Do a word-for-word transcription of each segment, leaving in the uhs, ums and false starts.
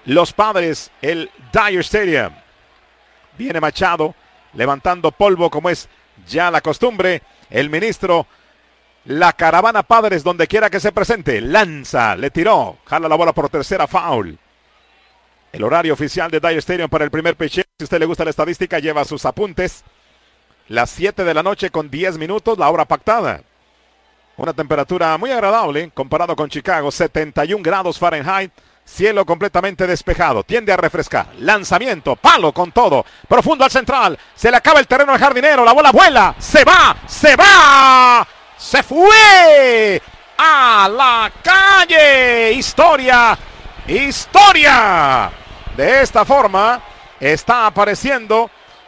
los Padres, el Dyer Stadium. Viene Machado, levantando polvo como es ya la costumbre. El ministro, la caravana Padres, donde quiera que se presente, lanza, le tiró, jala la bola por tercera, foul. El horario oficial de Dyer Stadium para el primer pitch. Si a usted le gusta la estadística, lleva sus apuntes. Las siete de la noche con diez minutos, la hora pactada. Una temperatura muy agradable comparado con Chicago, setenta y un grados Fahrenheit. Cielo completamente despejado, tiende a refrescar. Lanzamiento, palo con todo, profundo al central. Se le acaba el terreno al jardinero, la bola vuela, se va, se va, se fue a la calle. Historia, historia. De esta forma está apareciendo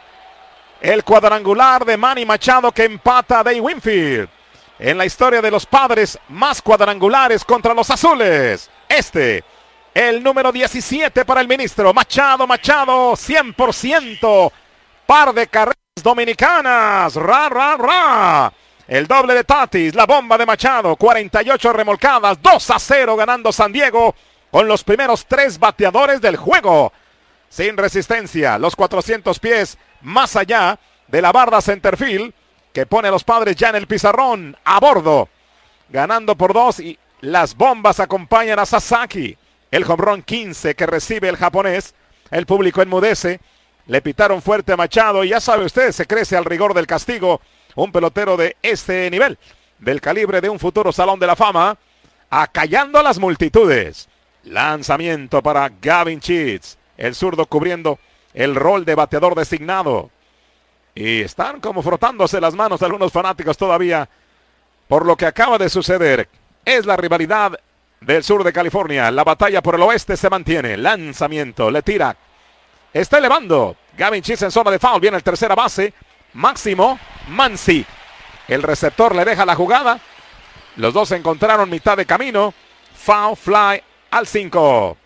el cuadrangular de Manny Machado que empata a Dave Winfield en la historia de los Padres, más cuadrangulares contra los Azules. Este, el número diecisiete para el ministro. Machado, Machado, cien por ciento. Par de carreras dominicanas. Ra, ra, ra. El doble de Tatis, la bomba de Machado. cuarenta y ocho remolcadas, dos a cero ganando San Diego con los primeros tres bateadores del juego. Sin resistencia, los cuatrocientos pies más allá de la barda centerfield que pone a los Padres ya en el pizarrón. A bordo, ganando por dos y las bombas acompañan a Sasaki. El home run quince que recibe el japonés. El público enmudece. Le pitaron fuerte a Machado y ya sabe usted, se crece al rigor del castigo. Un pelotero de este nivel, del calibre de un futuro Salón de la Fama, acallando a las multitudes. Lanzamiento para Gavin Sheets. El zurdo cubriendo el rol de bateador designado. Y están como frotándose las manos algunos fanáticos todavía por lo que acaba de suceder. Es la rivalidad del sur de California. La batalla por el oeste se mantiene. Lanzamiento, le tira. Está elevando. Gavin Sheets en zona de foul. Viene el tercera base. Máximo Mansi. El receptor le deja la jugada. Los dos se encontraron mitad de camino. Foul fly al cinco.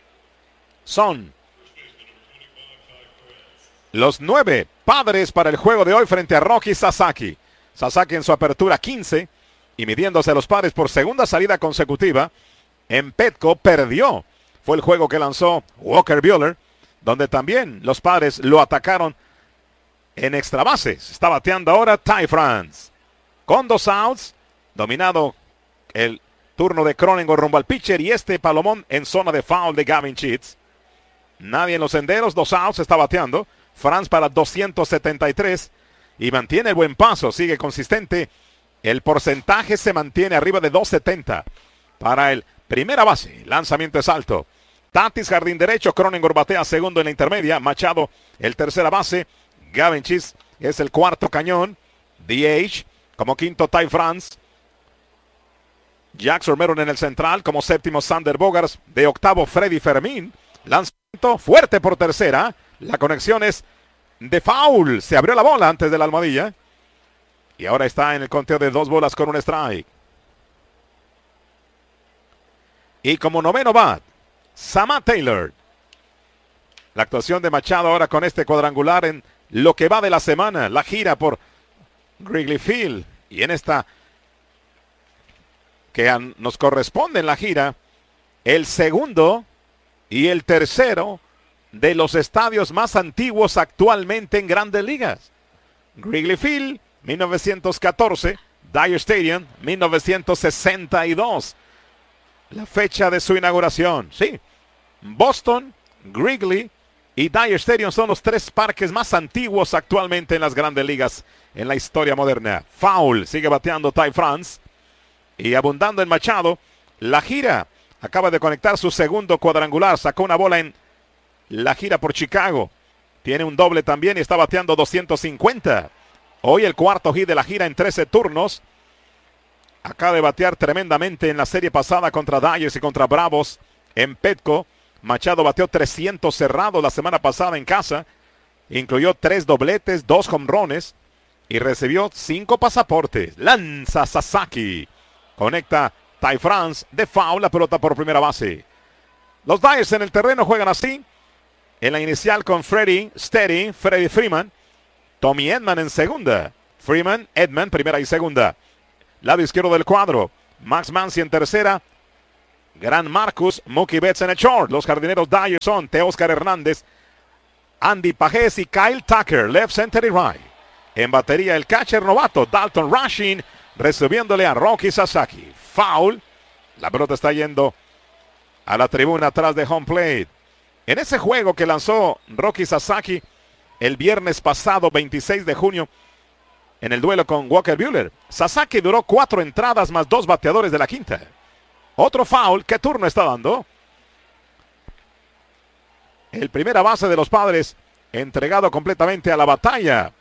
Son los nueve Padres para el juego de hoy frente a Roki Sasaki. Sasaki en su apertura quince y midiéndose a los Padres por segunda salida consecutiva. En Petco perdió. Fue el juego que lanzó Walker Buehler, donde también los Padres lo atacaron en extra bases. Está bateando ahora Ty France. Con dos outs, dominado el turno de Cronenworth rumbo al pitcher y este palomón en zona de foul de Gavin Sheets. Nadie en los senderos, dos outs, está bateando. France para doscientos setenta y tres y mantiene el buen paso, sigue consistente. El porcentaje se mantiene arriba de doscientos setenta para el primera base. Lanzamiento es alto. Tatis jardín derecho, Cronenworth batea segundo en la intermedia. Machado el tercera base. Gavin Sheets es el cuarto cañón. D H como quinto Ty France. Jackson Meron en el central como séptimo Sander Bogaerts. De octavo Freddy Fermín. Lanzamiento fuerte por tercera. La conexión es de foul. Se abrió la bola antes de la almohadilla. Y ahora está en el conteo de dos bolas con un strike. Y como noveno bat, Samad Taylor. La actuación de Machado ahora con este cuadrangular en lo que va de la semana. La gira por Wrigley Field. Y en esta que a, nos corresponde en la gira, el segundo y el tercero de los estadios más antiguos actualmente en Grandes Ligas. Wrigley Field, mil novecientos catorce. Dyer Stadium, mil novecientos sesenta y dos. La fecha de su inauguración. Sí, Boston, Wrigley y Dyer Stadium son los tres parques más antiguos actualmente en las Grandes Ligas en la historia moderna. Foul, sigue bateando Ty France. Y abundando en Machado, la gira acaba de conectar su segundo cuadrangular. Sacó una bola en la gira por Chicago. Tiene un doble también y está bateando doscientos cincuenta. Hoy el cuarto hit de la gira en trece turnos. Acaba de batear tremendamente en la serie pasada contra Dyers y contra Bravos en Petco. Machado bateó trescientos cerrados la semana pasada en casa. Incluyó tres dobletes, dos jonrones y recibió cinco pasaportes. Lanza Sasaki. Conecta Ty France de foul, la pelota por primera base. Los Dyers en el terreno juegan así. En la inicial con Freddie Steady, Freddie Freeman. Tommy Edman en segunda. Freeman, Edman, primera y segunda. Lado izquierdo del cuadro. Max Muncy en tercera. Gran Marcus, Mookie Betts en el short. Los jardineros Dyers son Teóscar Hernández, Andy Pajés y Kyle Tucker, left, center y right. En batería el catcher novato Dalton Rushing, recibiéndole a Roki Sasaki. Foul. La pelota está yendo a la tribuna atrás de home plate. En ese juego que lanzó Roki Sasaki el viernes pasado, veintiséis de junio, en el duelo con Walker Buehler, Sasaki duró cuatro entradas más dos bateadores de la quinta. Otro foul. ¿Qué turno está dando? El primera base de los Padres entregado completamente a la batalla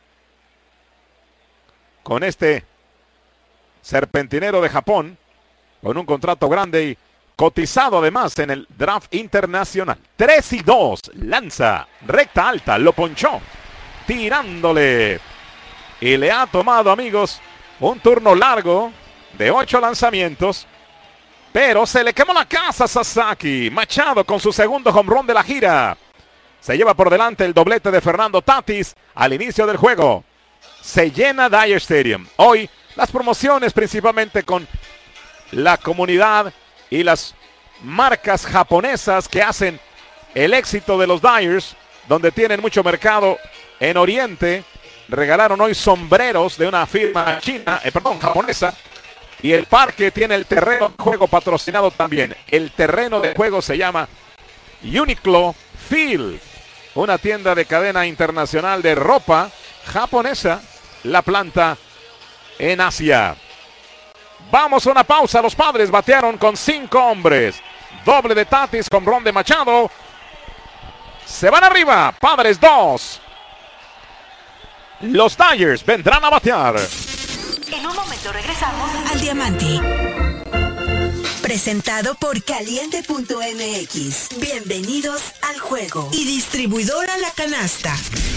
con este serpentinero de Japón, con un contrato grande y cotizado además en el draft internacional. tres y dos. Lanza recta alta. Lo ponchó tirándole. Y le ha tomado, amigos, un turno largo de ocho lanzamientos. Pero se le quemó la casa a Sasaki. Machado con su segundo home run de la gira. Se lleva por delante el doblete de Fernando Tatis al inicio del juego. Se llena Dyer Stadium. Hoy las promociones principalmente con la comunidad y las marcas japonesas que hacen el éxito de los Dyers, donde tienen mucho mercado en Oriente. Regalaron hoy sombreros de una firma china, eh, perdón, japonesa. Y el parque tiene el terreno de juego patrocinado también. El terreno de juego se llama Uniqlo Field, una tienda de cadena internacional de ropa japonesa, la planta en Asia. Vamos a una pausa. Los Padres batearon con cinco hombres. Doble de Tatis con ron de Machado. Se van arriba. Padres dos. Los Dyers vendrán a batear. En un momento regresamos al Diamante. Presentado por Caliente punto M X. Bienvenidos al juego. Y distribuidora La Canasta.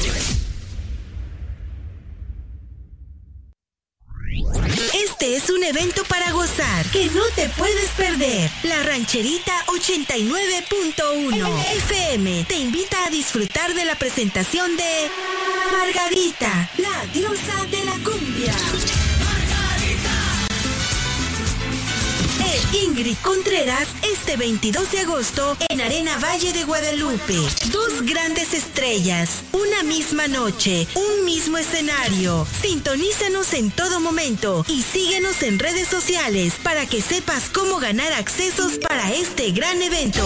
Este es un evento para gozar que no te puedes perder. La Rancherita ochenta y nueve punto uno F M te invita a disfrutar de la presentación de Margarita, la diosa de la cumbia. E Ingrid Contreras este veintidós de agosto en Arena Valle de Guadalupe. Dos grandes estrellas, una misma noche, un mismo escenario. Sintonízanos en todo momento y síguenos en redes sociales para que sepas cómo ganar accesos para este gran evento.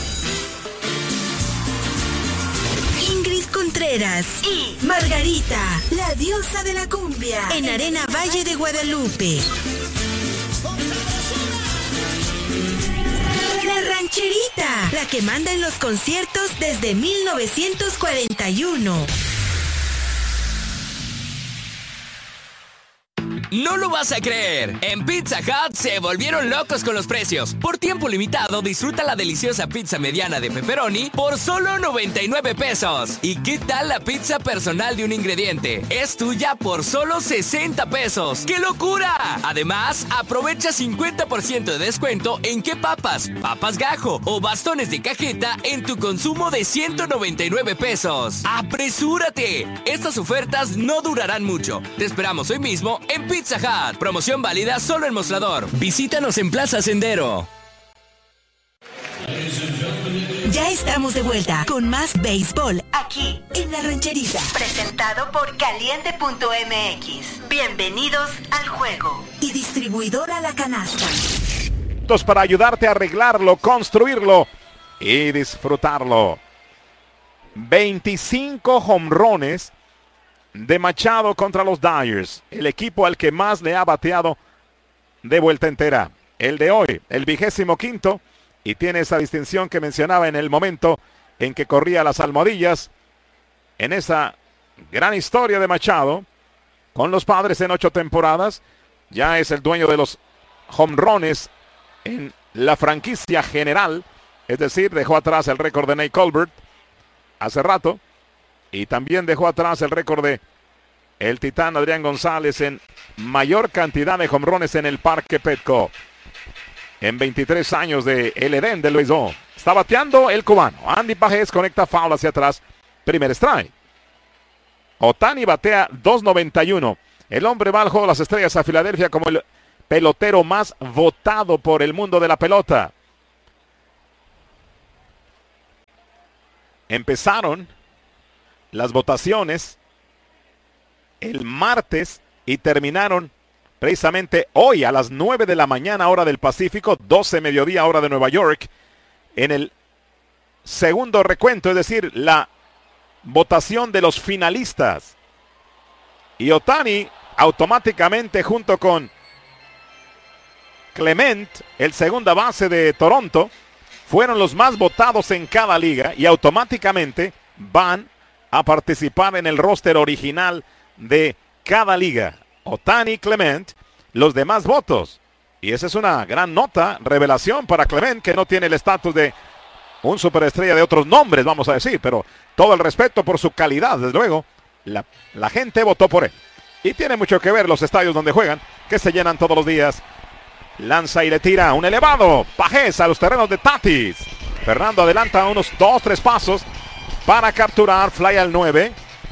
Ingrid Contreras y Margarita, la diosa de la cumbia, en Arena Valle de Guadalupe. La Rancherita, la que manda en los conciertos desde mil novecientos cuarenta y uno. No lo vas a creer. En Pizza Hut se volvieron locos con los precios. Por tiempo limitado, disfruta la deliciosa pizza mediana de pepperoni por solo noventa y nueve pesos. ¿Y qué tal la pizza personal de un ingrediente? Es tuya por solo sesenta pesos. ¡Qué locura! Además, aprovecha cincuenta por ciento de descuento en qué papas, papas gajo o bastones de cajeta en tu consumo de ciento noventa y nueve pesos. ¡Apresúrate! Estas ofertas no durarán mucho. Te esperamos hoy mismo en Pizza Pizza Hut. Promoción válida solo en Mostrador. Visítanos en Plaza Sendero. Ya estamos de vuelta con más béisbol aquí en La Rancherita. Presentado por Caliente punto M X. Bienvenidos al juego. Y distribuidora La Canasta. Para ayudarte a arreglarlo, construirlo y disfrutarlo. veinticinco jonrones de Machado contra los Dyers, el equipo al que más le ha bateado de vuelta entera. El de hoy, el vigésimo quinto, y tiene esa distinción que mencionaba en el momento en que corría las almohadillas, en esa gran historia de Machado, con los Padres en ocho temporadas. Ya es el dueño de los jonrones en la franquicia general, es decir, dejó atrás el récord de Nate Colbert hace rato. Y también dejó atrás el récord de el titán Adrián González en mayor cantidad de jonrones en el Parque Petco. En veintitrés años de el Edén del béisbol. Está bateando el cubano. Andy Pajés conecta foul hacia atrás. Primer strike. Ohtani batea dos noventa y uno. El hombre va al juego de las estrellas a Filadelfia como el pelotero más votado por el mundo de la pelota. empezaron las votaciones el martes y terminaron precisamente hoy a las nueve de la mañana hora del Pacífico, doce mediodía hora de Nueva York, en el segundo recuento, es decir, la votación de los finalistas. Y Ohtani automáticamente junto con Clement, el segunda base de Toronto, fueron los más votados en cada liga y automáticamente van a participar en el roster original de cada liga. Ohtani, Clement, los demás votos. Y esa es una gran nota, revelación para Clement, que no tiene el estatus de un superestrella de otros nombres, vamos a decir, pero todo el respeto por su calidad, desde luego. La, la gente votó por él. Y tiene mucho que ver los estadios donde juegan, que se llenan todos los días. Lanza y le tira un elevado. Pagés a los terrenos de Tatis. Fernando adelanta unos dos, tres pasos para capturar. Fly al nueve.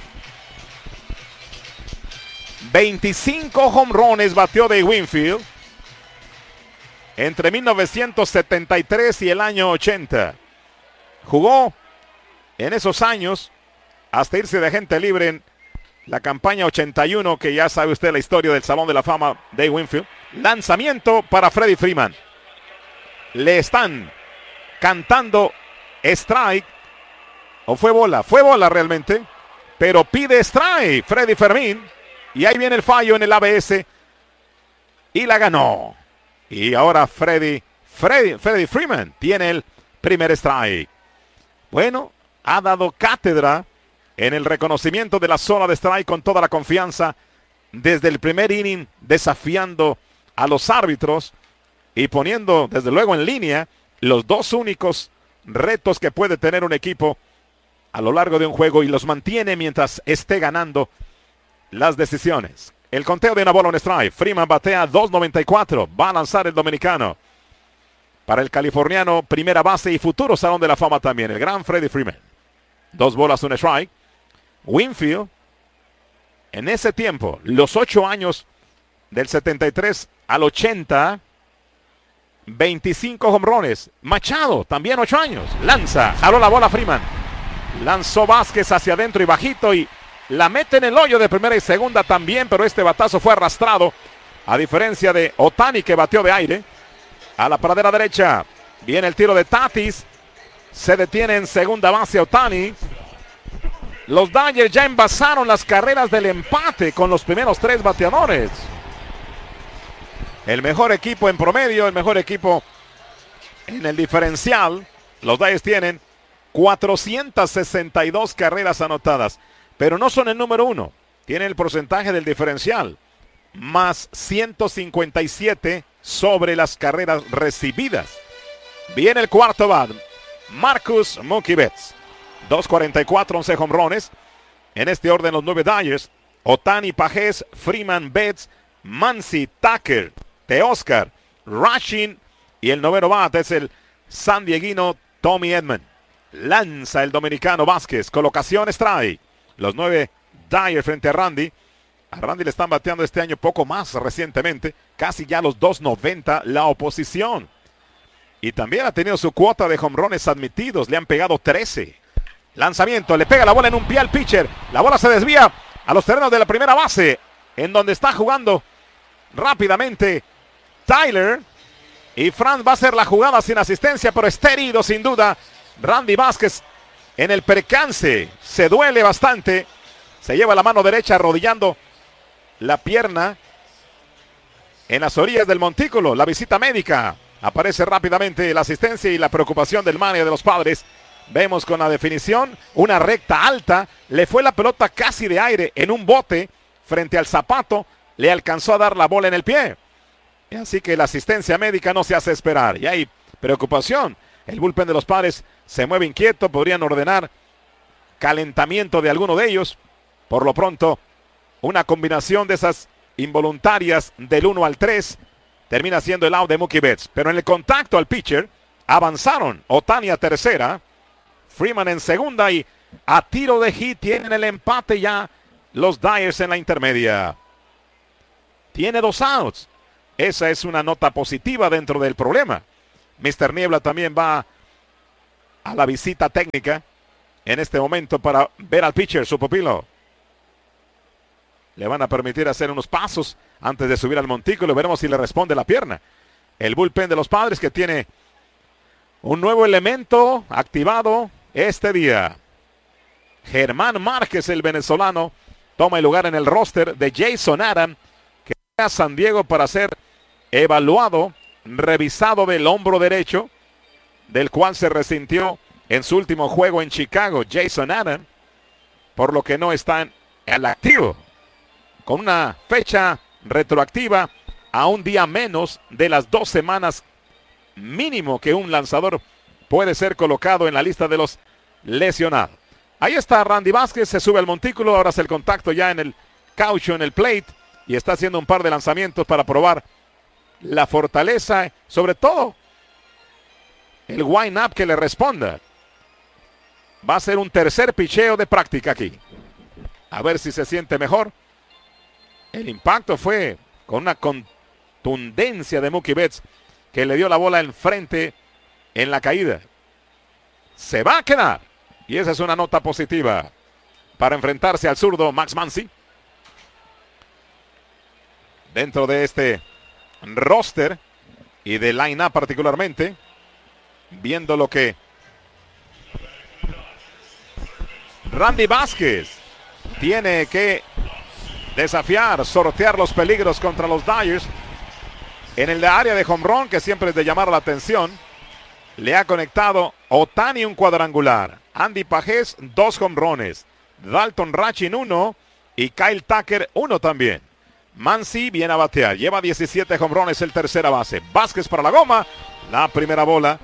veinticinco jonrones batió de Winfield entre mil novecientos setenta y tres y el año ochenta. Jugó en esos años hasta irse de agente libre en la campaña ochenta y uno, que ya sabe usted la historia del Salón de la Fama de Winfield. Lanzamiento para Freddie Freeman. Le están cantando strike. ¿O fue bola? Fue bola realmente. Pero pide strike Freddie Fermín. Y ahí viene el fallo en el A B S. Y la ganó. Y ahora Freddie, Freddie, Freddie Freeman tiene el primer strike. Bueno, ha dado cátedra en el reconocimiento de la zona de strike con toda la confianza. Desde el primer inning desafiando a los árbitros y poniendo desde luego en línea los dos únicos retos que puede tener un equipo a lo largo de un juego, y los mantiene mientras esté ganando las decisiones. El conteo de una bola, un strike. Freeman batea dos noventa y cuatro. Va a lanzar el dominicano. Para el californiano, primera base y futuro Salón de la Fama también, el gran Freddie Freeman. Dos bolas, un strike. Winfield, en ese tiempo, los ocho años del setenta y tres al ochenta, veinticinco jonrones. Machado, también ocho años. Lanza, jaló la bola Freeman. Lanzó Vázquez hacia adentro y bajito y la mete en el hoyo de primera y segunda también, pero este batazo fue arrastrado, a diferencia de Ohtani, que bateó de aire. A la pradera derecha viene el tiro de Tatis. Se detiene en segunda base Ohtani. Los Dodgers ya envasaron las carreras del empate con los primeros tres bateadores. El mejor equipo en promedio, el mejor equipo en el diferencial. Los Dodgers tienen cuatrocientas sesenta y dos carreras anotadas, pero no son el número uno. Tienen el porcentaje del diferencial, más ciento cincuenta y siete sobre las carreras recibidas. Viene el cuarto bat, Marcus Mookie Betts. dos cuarenta y cuatro, once jonrones. En este orden los nueve Dodgers: Ohtani, Pagés, Freeman, Betts, Muncy, Tucker, Teoscar, Rushing, y el noveno bat es el sandieguino Tommy Edman. Lanza el dominicano Vázquez, colocación strike. Los nueve Dodgers frente a Randy. A Randy le están bateando este año poco más recientemente, casi ya los dos noventa la oposición. Y también ha tenido su cuota de jonrones admitidos, le han pegado trece. Lanzamiento, le pega la bola en un pie al pitcher. La bola se desvía a los terrenos de la primera base, en donde está jugando rápidamente Tyler. Y Franz va a hacer la jugada sin asistencia, pero está herido sin duda Randy Vázquez en el percance. Se duele bastante. Se lleva la mano derecha arrodillando la pierna en las orillas del montículo. La visita médica. Aparece rápidamente la asistencia y la preocupación del manager de los Padres. Vemos con la definición una recta alta. Le fue la pelota casi de aire en un bote frente al zapato. Le alcanzó a dar la bola en el pie. Así que la asistencia médica no se hace esperar. Y hay preocupación. El bullpen de los Padres se mueve inquieto. Podrían ordenar calentamiento de alguno de ellos. Por lo pronto, una combinación de esas involuntarias del uno al tres termina siendo el out de Mookie Betts. Pero en el contacto al pitcher avanzaron. Ohtani a tercera, Freeman en segunda, y a tiro de hit tienen el empate ya los Dodgers en la intermedia. Tiene dos outs. Esa es una nota positiva dentro del problema. mister Niebla también va a la visita técnica en este momento para ver al pitcher, su pupilo. Le van a permitir hacer unos pasos antes de subir al montículo. Veremos si le responde la pierna. El bullpen de los Padres, que tiene un nuevo elemento activado este día. Germán Márquez, el venezolano, toma el lugar en el roster de Jason Adam, que llega a San Diego para ser evaluado, revisado del hombro derecho, del cual se resintió en su último juego en Chicago, Jason Adam, por lo que no está en el activo, con una fecha retroactiva a un día menos de las dos semanas mínimo que un lanzador puede ser colocado en la lista de los lesionados. Ahí está Randy Vázquez, se sube al montículo, ahora hace el contacto ya en el caucho, en el plate, y está haciendo un par de lanzamientos para probar la fortaleza, sobre todo el wind-up que le responda. Va a ser un tercer picheo de práctica aquí. A ver si se siente mejor. El impacto fue con una contundencia de Mookie Betts, que le dio la bola enfrente en la caída. Se va a quedar. Y esa es una nota positiva para enfrentarse al zurdo Max Muncy. Dentro de este roster y de line-up particularmente, viendo lo que Randy Vázquez tiene que desafiar, sortear los peligros contra los Dyers. En el área de home run, que siempre es de llamar la atención, le ha conectado Ohtani un cuadrangular, Andy Pajés dos home runs, Dalton Rachin uno y Kyle Tucker uno también. Muncy viene a batear, lleva diecisiete home runs, el tercera base. Vázquez para la goma, la primera bola.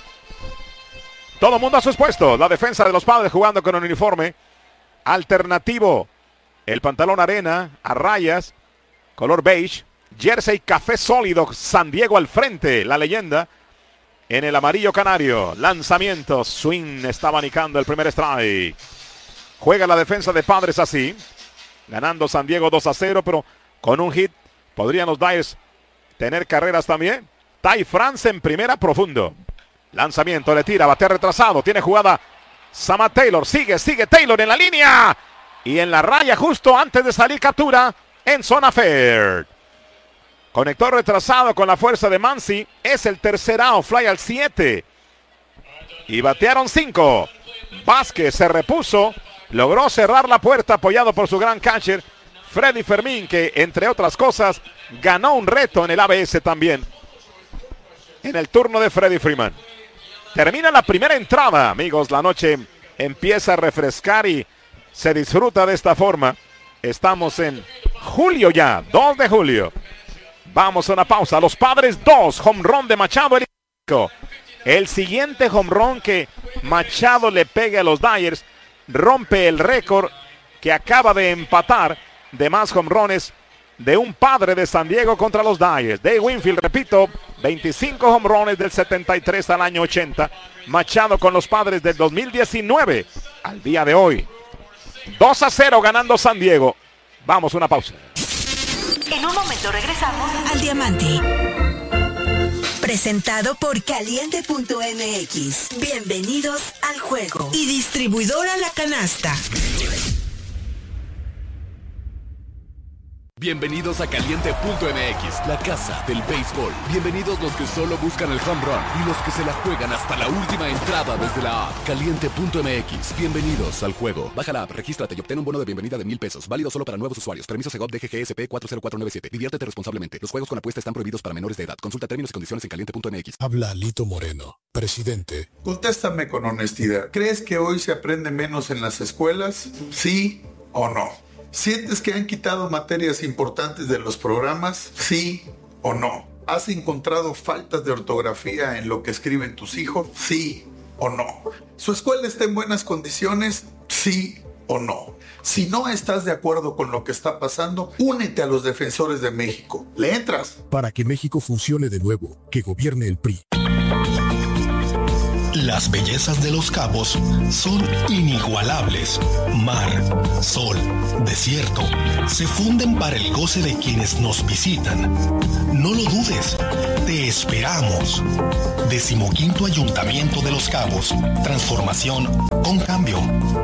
Todo mundo a sus puestos. La defensa de los Padres jugando con un uniforme alternativo. El pantalón arena a rayas, color beige. Jersey café sólido, San Diego al frente, la leyenda. En el amarillo canario, lanzamiento, swing, está abanicando el primer strike. Juega la defensa de Padres así, ganando San Diego dos a cero, pero con un hit podrían los Dyers tener carreras también. Ty France en primera, profundo. Lanzamiento, le tira, batea retrasado, tiene jugada Sama Taylor, sigue, sigue Taylor en la línea. Y en la raya justo antes de salir captura en zona fair. Conector retrasado con la fuerza de Muncy. Es el tercer out, fly al siete. Y batearon cinco. Vázquez se repuso. Logró cerrar la puerta apoyado por su gran catcher, Freddy Fermín, que entre otras cosas ganó un reto en el A B S también. En el turno de Freddie Freeman. Termina la primera entrada, amigos. La noche empieza a refrescar y se disfruta de esta forma. Estamos en julio ya, dos de julio. Vamos a una pausa. Los Padres dos, home run de Machado. El, el siguiente home run que Machado le pegue a los Dyers rompe el récord que acaba de empatar de más home runs de un Padre de San Diego contra los Dyers. Dave Winfield, repito, veinticinco home runs del setenta y tres al año ochenta. Machado con los Padres del dos mil diecinueve al día de hoy. dos a cero ganando San Diego. Vamos a una pausa. En un momento regresamos al Diamante. Presentado por Caliente punto M X. Bienvenidos al juego. Y distribuidora La Canasta. Bienvenidos a Caliente punto M X, la casa del béisbol. Bienvenidos los que solo buscan el home run y los que se la juegan hasta la última entrada desde la app. Caliente punto M X, bienvenidos al juego. Baja la app, regístrate y obtén un bono de bienvenida de mil pesos. Válido solo para nuevos usuarios. Permiso Segov D G G S P cuatro cero cuatro nueve siete. Diviértete responsablemente. Los juegos con apuesta están prohibidos para menores de edad. Consulta términos y condiciones en Caliente punto M X. Habla Alito Moreno, presidente. Contéstame con honestidad. ¿Crees que hoy se aprende menos en las escuelas? ¿Sí o no? ¿Sientes que han quitado materias importantes de los programas? ¿Sí o no? ¿Has encontrado faltas de ortografía en lo que escriben tus hijos? ¿Sí o no? ¿Su escuela está en buenas condiciones? ¿Sí o no? Si no estás de acuerdo con lo que está pasando, únete a los defensores de México. ¿Le entras? Para que México funcione de nuevo, que gobierne el P R I. Las bellezas de Los Cabos son inigualables. Mar, sol, desierto, se funden para el goce de quienes nos visitan. No lo dudes, te esperamos. Decimoquinto Ayuntamiento de Los Cabos. Transformación con cambio.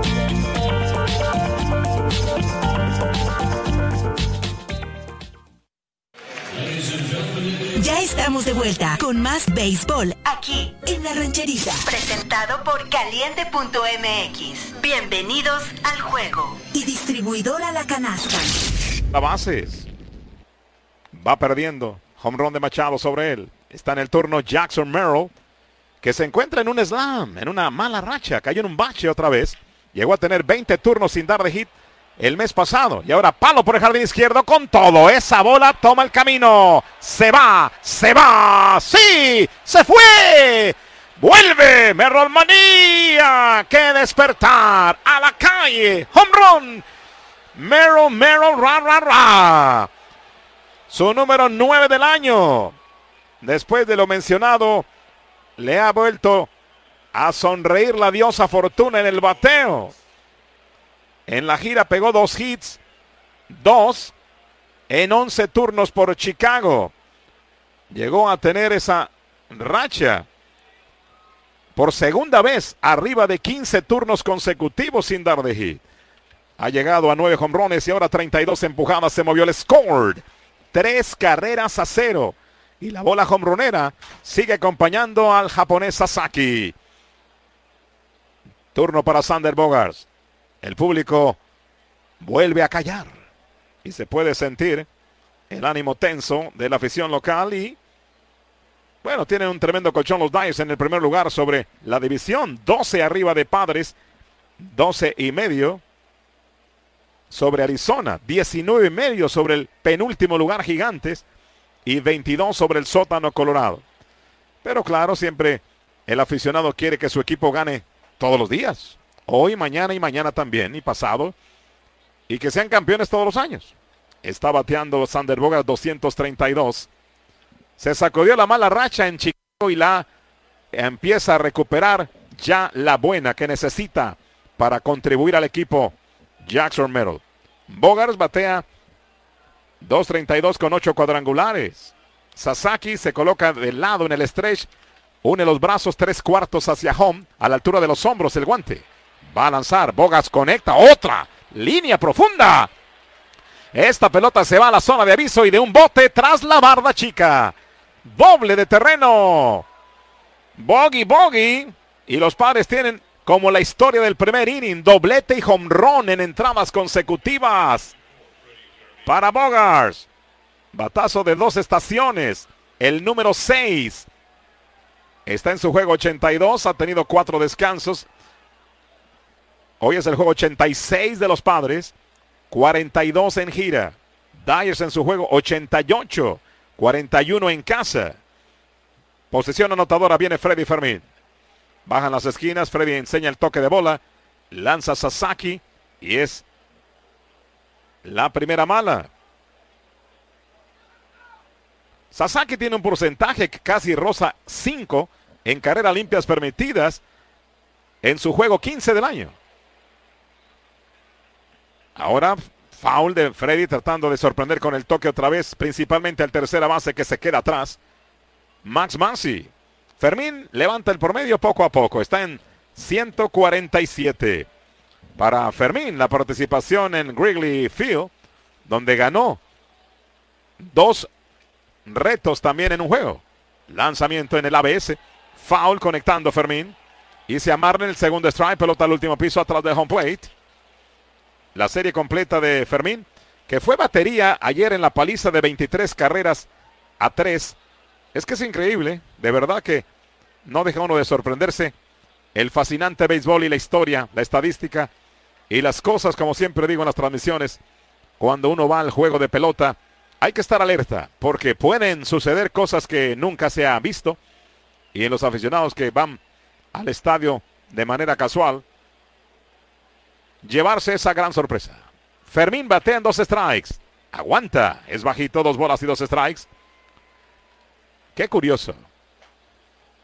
Ya estamos de vuelta con más béisbol aquí en La Rancherita. Presentado por Caliente punto M X. Bienvenidos al juego. Y distribuidora La Canasta. La bases. Va perdiendo. Home run de Machado sobre él. Está en el turno Jackson Merrill, que se encuentra en un slam, en una mala racha. Cayó en un bache otra vez. Llegó a tener veinte turnos sin dar de hit el mes pasado. Y ahora palo por el jardín izquierdo con todo. Esa bola toma el camino. Se va, se va. ¡Sí! ¡Se fue! ¡Vuelve! ¡Merrill manía! ¡Qué despertar! ¡A la calle! ¡Home run! Merrill, Merrill, ra, ra, ra. Su número nueve del año. Después de lo mencionado, le ha vuelto a sonreír la diosa fortuna en el bateo. En la gira pegó dos hits, dos en once turnos por Chicago. Llegó a tener esa racha por segunda vez arriba de quince turnos consecutivos sin dar de hit. Ha llegado a nueve jonrones y ahora treinta y dos empujadas. Se movió el score. Tres carreras a cero. Y la bola jonronera sigue acompañando al japonés Sasaki. Turno para Xander Bogaerts. El público vuelve a callar y se puede sentir el ánimo tenso de la afición local y, bueno, tienen un tremendo colchón los Dyers en el primer lugar sobre la división. doce arriba de Padres, doce y medio sobre Arizona, diecinueve y medio sobre el penúltimo lugar Gigantes y veintidós sobre el sótano Colorado. Pero claro, siempre el aficionado quiere que su equipo gane todos los días. Hoy, mañana y mañana también, y pasado. Y que sean campeones todos los años. Está bateando Xander Bogaerts doscientos treinta y dos. Se sacudió la mala racha en Chicago y la empieza a recuperar ya la buena que necesita para contribuir al equipo Jackson Merrill. Bogaerts batea dos treinta y dos con ocho cuadrangulares. Sasaki se coloca de lado en el stretch. Une los brazos tres cuartos hacia home. A la altura de los hombros el guante. Va a lanzar, Bogaerts conecta, otra línea profunda. Esta pelota se va a la zona de aviso y de un bote tras la barda chica. Doble de terreno. Bogey, bogey. Y los Padres tienen, como la historia del primer inning, doblete y home run en entradas consecutivas. Para Bogaerts. Batazo de dos estaciones. El número seis. Está en su juego ochenta y dos, ha tenido cuatro descansos. Hoy es el juego ochenta y seis de los Padres, cuarenta y dos en gira. Dyers en su juego ochenta y ocho, cuarenta y uno en casa. Posición anotadora, viene Freddy Fermín. Bajan las esquinas, Freddy enseña el toque de bola. Lanza Sasaki y es la primera mala. Sasaki tiene un porcentaje que casi roza cinco en carreras limpias permitidas en su juego quince del año. Ahora foul de Freddy tratando de sorprender con el toque otra vez, principalmente al tercera base que se queda atrás. Max Muncy. Fermín levanta el promedio poco a poco, está en ciento cuarenta y siete. Para Fermín, la participación en Wrigley Field, donde ganó dos retos también en un juego. Lanzamiento en el A B S. Foul conectando Fermín. Y se amarra en el segundo strike. Pelota al último piso atrás de home plate. La serie completa de Fermín, que fue batería ayer en la paliza de veintitrés carreras a tres. Es que es increíble. De verdad que no deja uno de sorprenderse. El fascinante béisbol y la historia, la estadística y las cosas, como siempre digo en las transmisiones, cuando uno va al juego de pelota, hay que estar alerta, porque pueden suceder cosas que nunca se ha visto. Y en los aficionados que van al estadio de manera casual, llevarse esa gran sorpresa. Fermín batea en dos strikes. Aguanta. Es bajito, dos bolas y dos strikes. Qué curioso.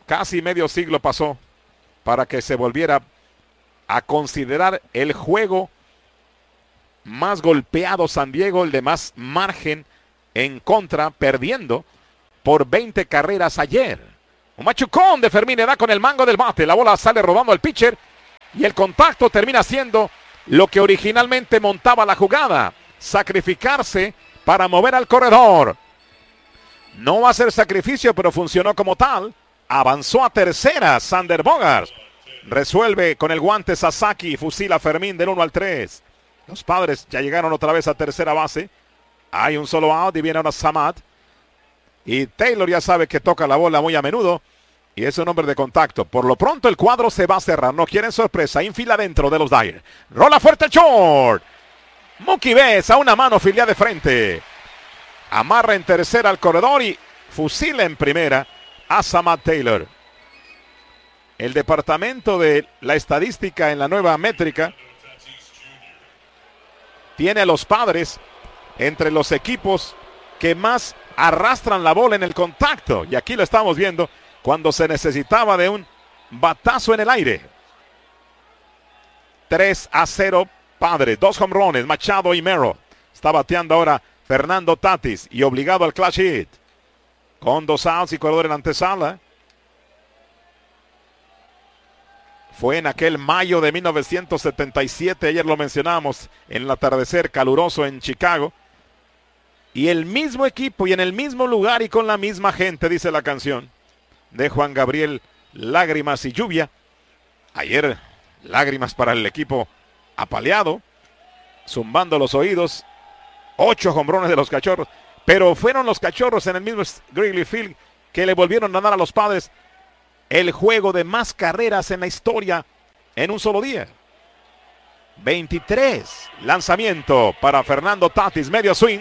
Casi medio siglo pasó para que se volviera a considerar el juego más golpeado San Diego, el de más margen en contra, perdiendo por veinte carreras ayer. Un machucón de Fermín le da con el mango del bate. La bola sale rodando al pitcher y el contacto termina siendo lo que originalmente montaba la jugada. Sacrificarse para mover al corredor. No va a ser sacrificio, pero funcionó como tal. Avanzó a tercera Sander Bogaerts. Resuelve con el guante Sasaki y fusila a Fermín del uno al tres. Los Padres ya llegaron otra vez a tercera base. Hay un solo out y viene ahora Samad. Y Taylor ya sabe que toca la bola muy a menudo. Y es un hombre de contacto. Por lo pronto el cuadro se va a cerrar. No quieren sorpresa. Infila dentro de los Dyer. Rola fuerte el short. Mookie Betts a una mano, filial de frente. Amarra en tercera al corredor y fusila en primera a Samad Taylor. El departamento de la estadística en la nueva métrica tiene a los Padres entre los equipos que más arrastran la bola en el contacto. Y aquí lo estamos viendo cuando se necesitaba de un batazo en el aire. tres a cero Padres. Dos home runs, Machado y Merrill. Está bateando ahora Fernando Tatis y obligado al clutch hit. Con dos outs y corredor en antesala. Fue en aquel mayo de mil novecientos setenta y siete, ayer lo mencionamos, en el atardecer caluroso en Chicago. Y el mismo equipo y en el mismo lugar y con la misma gente, dice la canción de Juan Gabriel, Lágrimas y Lluvia. Ayer, lágrimas para el equipo apaleado, zumbando los oídos. Ocho hombrones de los Cachorros, pero fueron los Cachorros en el mismo Wrigley Field que le volvieron a dar a los Padres el juego de más carreras en la historia en un solo día. veintitrés. Lanzamiento para Fernando Tatis, medio swing.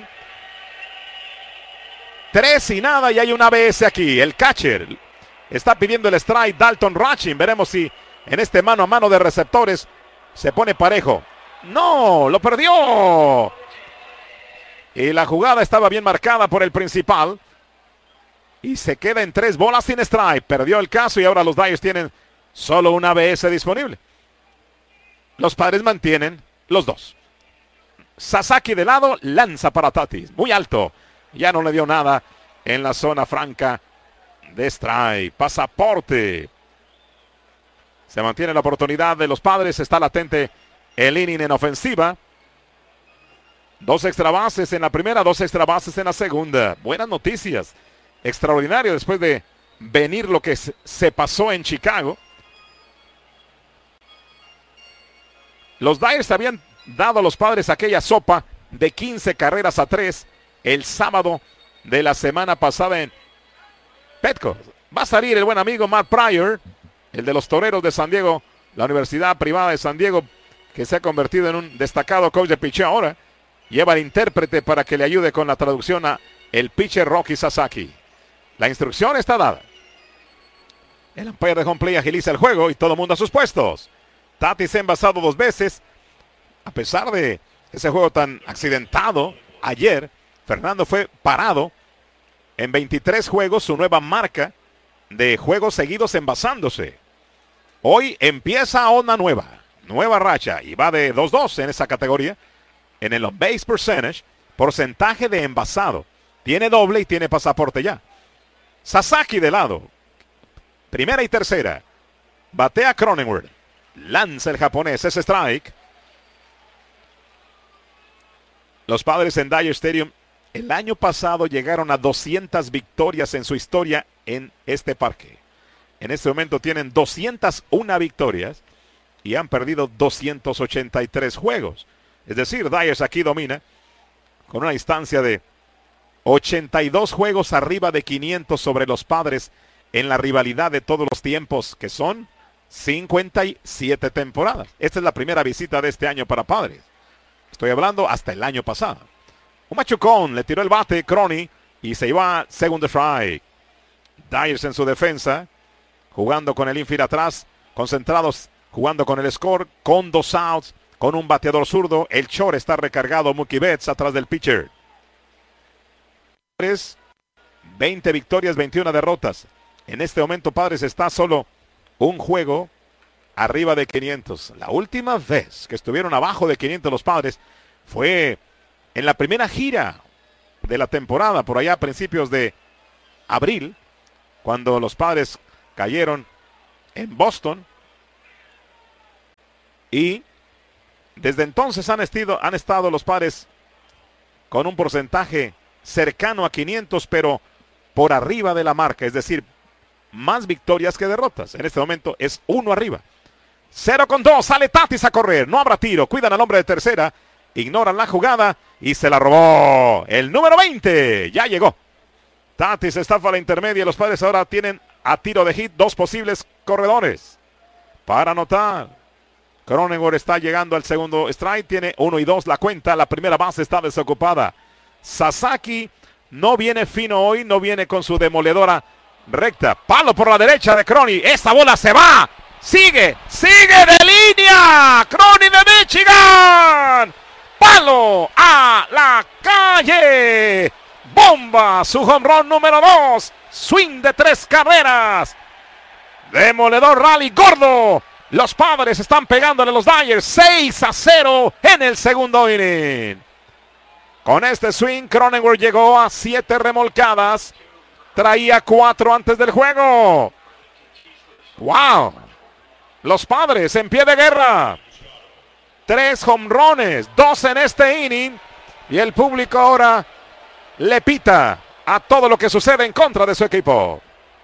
Tres y nada y hay un A B S aquí. El catcher está pidiendo el strike, Dalton Rachin. Veremos si en este mano a mano de receptores se pone parejo. No, lo perdió. Y la jugada estaba bien marcada por el principal. Y se queda en tres bolas sin strike. Perdió el caso y ahora los Dyers tienen solo un A B S disponible. Los Padres mantienen los dos. Sasaki de lado, lanza para Tatis. Muy alto. Ya no le dio nada en la zona franca de strike. Pasaporte. Se mantiene la oportunidad de los Padres. Está latente el inning en ofensiva. Dos extra bases en la primera, dos extra bases en la segunda. Buenas noticias. Extraordinario después de venir lo que se pasó en Chicago. Los Dyers habían dado a los Padres aquella sopa de quince carreras a tres el sábado de la semana pasada en Petco. Va a salir el buen amigo Matt Pryor, el de los Toreros de San Diego, la Universidad Privada de San Diego, que se ha convertido en un destacado coach de pitcheo ahora. Lleva al intérprete para que le ayude con la traducción a el pitcher Rocky Sasaki. La instrucción está dada. El umpire de home play agiliza el juego y todo el mundo a sus puestos. Tatis envasado dos veces. A pesar de ese juego tan accidentado ayer, Fernando fue parado en veintitrés juegos, su nueva marca de juegos seguidos envasándose. Hoy empieza una nueva, nueva racha y va de dos dos en esa categoría. En el on-base percentage, porcentaje de envasado. Tiene doble y tiene pasaporte ya. Sasaki de lado. Primera y tercera. Batea Cronenworth. Lanza el japonés. Es strike. Los Padres en Dyer Stadium el año pasado llegaron a doscientas victorias en su historia en este parque. En este momento tienen doscientas una victorias y han perdido doscientos ochenta y tres juegos. Es decir, Dyers aquí domina con una distancia de ochenta y dos juegos arriba de quinientos sobre los Padres en la rivalidad de todos los tiempos, que son cincuenta y siete temporadas. Esta es la primera visita de este año para Padres. Estoy hablando hasta el año pasado. Un machucón, le tiró el bate Crony y se iba segundo strike. Dyers en su defensa, jugando con el infield atrás, concentrados, jugando con el score, con dos outs. Con un bateador zurdo, el short está recargado, Mookie Betts atrás del pitcher. veinte victorias, veintiuna derrotas. En este momento, Padres está solo un juego arriba de quinientos. La última vez que estuvieron abajo de quinientos los Padres fue en la primera gira de la temporada, por allá a principios de abril, cuando los Padres cayeron en Boston. Y desde entonces han estado, han estado los Padres con un porcentaje cercano a quinientos, pero por arriba de la marca, es decir, más victorias que derrotas. En este momento es uno arriba. cero con dos, sale Tatis a correr, no habrá tiro, cuidan al hombre de tercera, ignoran la jugada y se la robó. El número veinte, ya llegó. Tatis estafa la intermedia, los Padres ahora tienen a tiro de hit dos posibles corredores para anotar. Cronenworth está llegando al segundo strike, tiene uno y dos la cuenta, la primera base está desocupada. Sasaki no viene fino hoy, no viene con su demoledora recta. Palo por la derecha de Crony, esta bola se va, sigue, sigue de línea, Crony de Michigan, palo a la calle, bomba, su home run número dos, swing de tres carreras, demoledor rally gordo. Los Padres están pegándole a los Dyers seis a cero en el segundo inning. Con este swing, Cronenworth llegó a siete remolcadas. Traía cuatro antes del juego. ¡Wow! Los Padres en pie de guerra. Tres home runs, dos en este inning. Y el público ahora le pita a todo lo que sucede en contra de su equipo.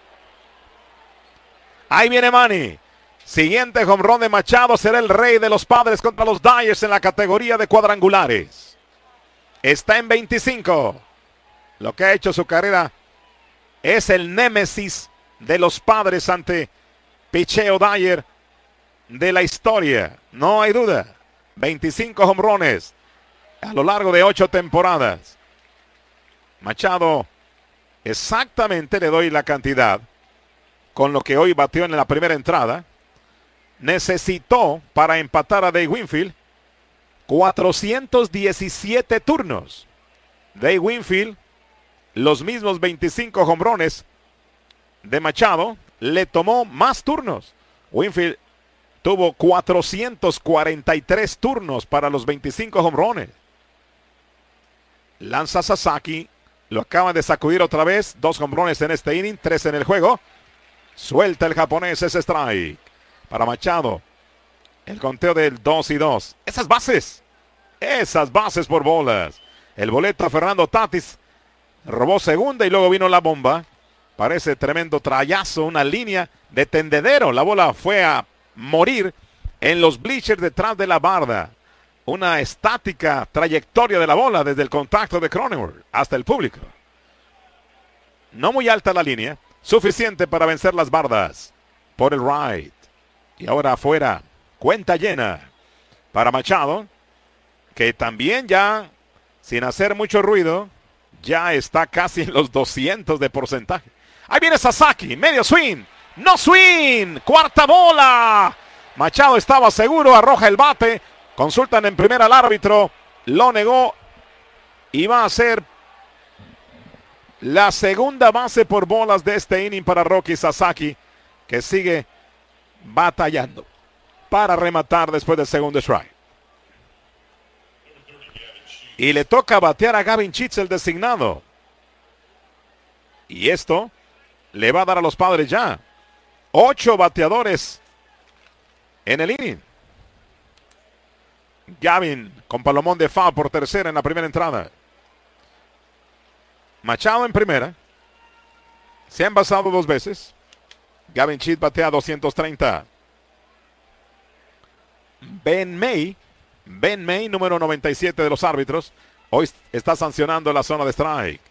Ahí viene Manny. Siguiente home run de Machado, será el rey de los Padres contra los Dyers en la categoría de cuadrangulares. Está en veinticinco. Lo que ha hecho su carrera es el némesis de los Padres ante picheo Dyer de la historia. No hay duda. veinticinco home runs a lo largo de ocho temporadas. Machado, exactamente le doy la cantidad con lo que hoy batió en la primera entrada. Necesitó para empatar a Dave Winfield cuatrocientos diecisiete turnos. Dave Winfield, los mismos veinticinco home runs de Machado, le tomó más turnos. Winfield tuvo cuatrocientos cuarenta y tres turnos para los veinticinco home runs. Lanza Sasaki, lo acaba de sacudir otra vez, dos home runs en este inning, tres en el juego. Suelta el japonés ese strike. Para Machado, el conteo del dos y dos. Esas bases, esas bases por bolas. El boleto a Fernando Tatis robó segunda y luego vino la bomba. Parece tremendo trayazo, una línea de tendedero. La bola fue a morir en los bleachers detrás de la barda. Una estática trayectoria de la bola desde el contacto de Cronenworth hasta el público. No muy alta la línea, suficiente para vencer las bardas por el right. Y ahora afuera, cuenta llena para Machado, que también ya, sin hacer mucho ruido, ya está casi en los doscientos de porcentaje. Ahí viene Sasaki, medio swing, no swing, cuarta bola. Machado estaba seguro, arroja el bate, consultan en primera al árbitro, lo negó y va a ser la segunda base por bolas de este inning para Roki Sasaki, que sigue batallando para rematar después del segundo strike. Y le toca batear a Gavin Sheets, el designado. Y esto le va a dar a los Padres ya ocho bateadores en el inning. Gavin con palomón de foul por tercera en la primera entrada. Machado en primera. Se han basado dos veces. Gavin Sheets batea doscientos treinta. Ben May, Ben May, número noventa y siete de los árbitros, hoy está sancionando la zona de strike.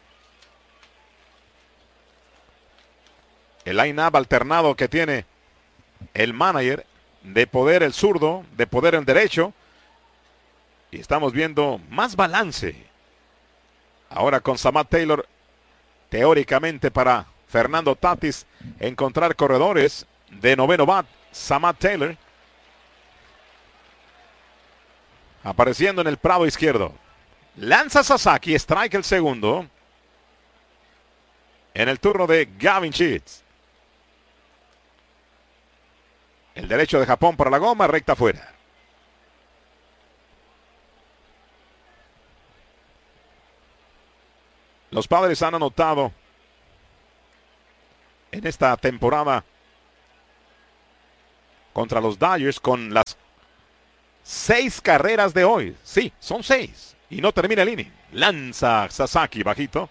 El line-up alternado que tiene el manager, de poder el zurdo, de poder el derecho. Y estamos viendo más balance. Ahora con Samad Taylor, teóricamente para Fernando Tatis encontrar corredores de noveno bat. Samad Taylor apareciendo en el prado izquierdo. Lanza Sasaki, strike el segundo. En el turno de Gavin Sheets. El derecho de Japón para la goma, recta fuera. Los Padres han anotado en esta temporada contra los Dodgers con las seis carreras de hoy. Sí, son seis. Y no termina el inning. Lanza Sasaki bajito.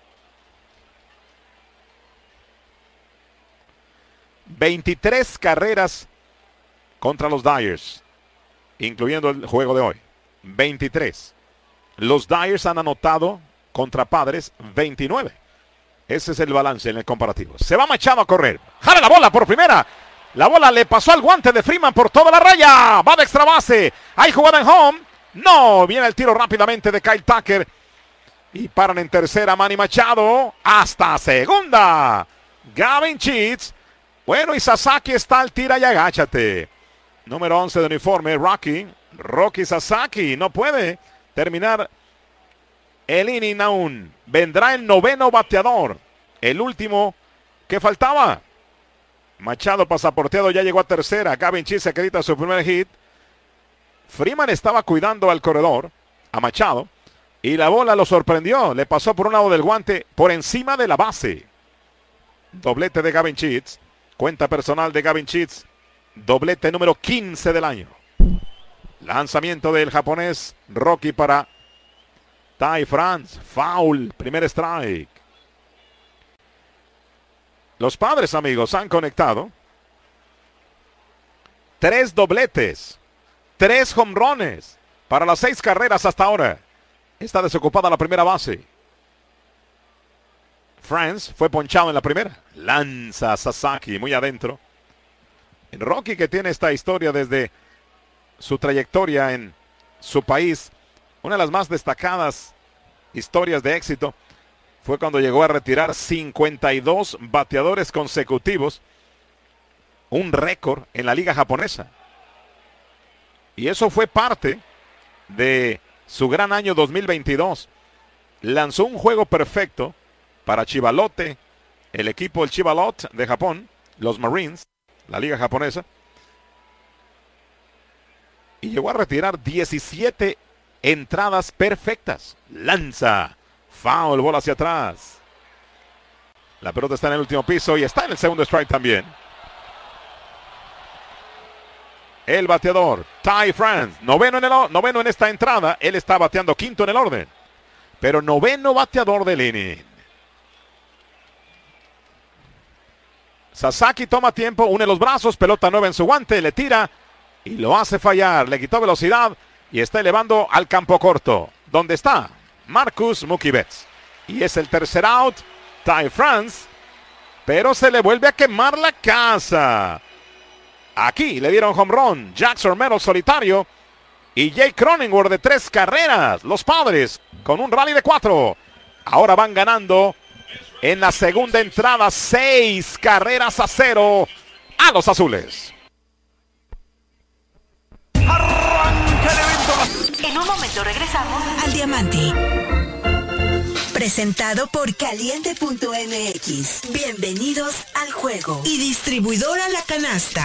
veintitrés carreras contra los Dodgers, incluyendo el juego de hoy. veintitrés. Los Dodgers han anotado contra Padres veintinueve. Ese es el balance en el comparativo. Se va Machado a correr. Jala la bola por primera. La bola le pasó al guante de Freeman por toda la raya. Va de extra base. Hay jugada en home. No. Viene el tiro rápidamente de Kyle Tucker. Y paran en tercera Manny Machado. Hasta segunda. Gavin Sheets. Bueno, y Sasaki está al tira y agáchate. Número once de uniforme, Rocky. Rocky Sasaki. No puede terminar el inning aún. Vendrá el noveno bateador. El último que faltaba. Machado pasaporteado ya llegó a tercera. Gavin Sheets se acredita su primer hit. Freeman estaba cuidando al corredor, a Machado. Y la bola lo sorprendió. Le pasó por un lado del guante por encima de la base. Doblete de Gavin Sheets. Cuenta personal de Gavin Sheets. Doblete número quince del año. Lanzamiento del japonés Rocky para Ty France. Foul. Primer strike. Los Padres, amigos, han conectado tres dobletes. Tres home runs para las seis carreras hasta ahora. Está desocupada la primera base. France fue ponchado en la primera. Lanza Sasaki muy adentro. En Rocky, que tiene esta historia desde su trayectoria en su país, una de las más destacadas historias de éxito fue cuando llegó a retirar cincuenta y dos bateadores consecutivos, un récord en la liga japonesa. Y eso fue parte de su gran año dos mil veintidós. Lanzó un juego perfecto para Chivalote, el equipo del Chivalot de Japón, los Marines, la liga japonesa. Y llegó a retirar diecisiete entradas perfectas. Lanza. Foul, bola hacia atrás. La pelota está en el último piso y está en el segundo strike también. El bateador, Ty France, noveno en, el, noveno en esta entrada. Él está bateando quinto en el orden. Pero noveno bateador del inning. Sasaki toma tiempo, une los brazos, pelota nueva en su guante, le tira y lo hace fallar. Le quitó velocidad y está elevando al campo corto. ¿Dónde está? Marcus Mookie Betts. Y es el tercer out. Ty France. Pero se le vuelve a quemar la casa. Aquí le dieron home run. Jackson Merrill solitario. Y Jake Cronenworth de tres carreras. Los Padres con un rally de cuatro. Ahora van ganando en la segunda entrada. Seis carreras a cero a los azules. Arranca el evento. En un momento regresamos al Diamante. Presentado por Caliente punto M X. Bienvenidos al juego. Y distribuidora La Canasta.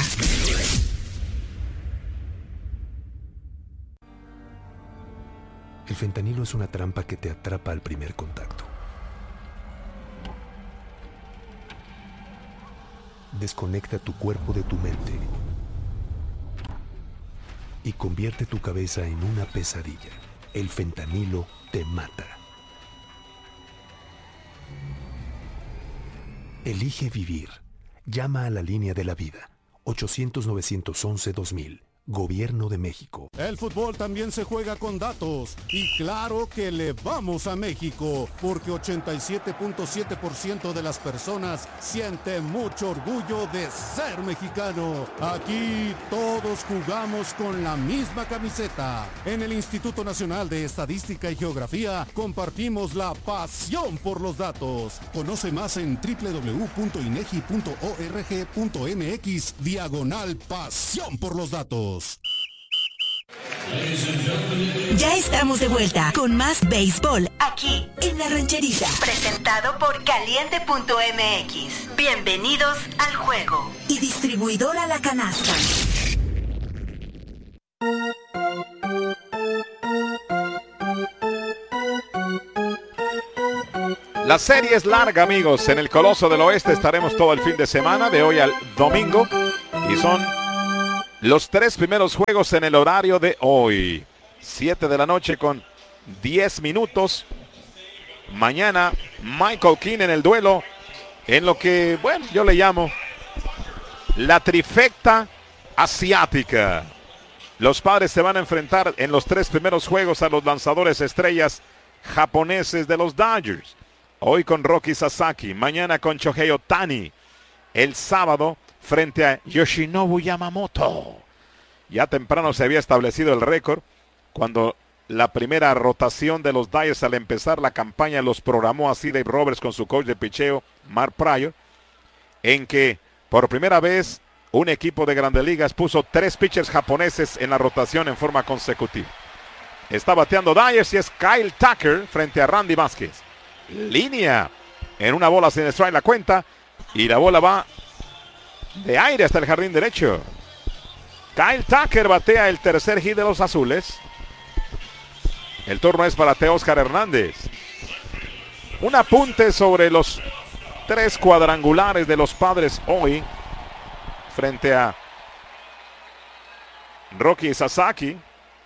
El fentanilo es una trampa que te atrapa al primer contacto. Desconecta tu cuerpo de tu mente y convierte tu cabeza en una pesadilla. El fentanilo te mata. Elige vivir. Llama a la línea de la vida. ochocientos, novecientos once, dos mil. Gobierno de México. El fútbol también se juega con datos. Y claro que le vamos a México, porque ochenta y siete punto siete por ciento de las personas siente mucho orgullo de ser mexicano. Aquí todos jugamos con la misma camiseta. En el Instituto Nacional de Estadística y Geografía compartimos la pasión por los datos. Conoce más en doble u doble u doble u punto inegi punto org punto mx diagonal pasión por los datos. Ya estamos de vuelta con más béisbol aquí en La Rancherita. Presentado por Caliente punto M X. Bienvenidos al juego. Y distribuidora La Canasta. La serie es larga, amigos. En el Coloso del Oeste estaremos todo el fin de semana, de hoy al domingo. Y son los tres primeros juegos en el horario de hoy. siete de la noche con diez minutos. Mañana Michael King en el duelo, en lo que, bueno, yo le llamo la trifecta asiática. Los Padres se van a enfrentar en los tres primeros juegos a los lanzadores estrellas japoneses de los Dodgers. Hoy con Roki Sasaki, mañana con Shohei Ohtani. El sábado frente a Yoshinobu Yamamoto. Ya temprano se había establecido el récord cuando la primera rotación de los Dodgers al empezar la campaña los programó así Dave Roberts con su coach de picheo, Mark Pryor, en que por primera vez un equipo de Grandes Ligas puso tres pitchers japoneses en la rotación en forma consecutiva. Está bateando Dodgers y es Kyle Tucker frente a Randy Vázquez. Línea en una bola sin strike la cuenta y la bola va de aire hasta el jardín derecho. Kyle Tucker batea el tercer hit de los azules. El turno es para Teóscar Hernández. Un apunte sobre los tres cuadrangulares de los Padres hoy frente a Roki Sasaki.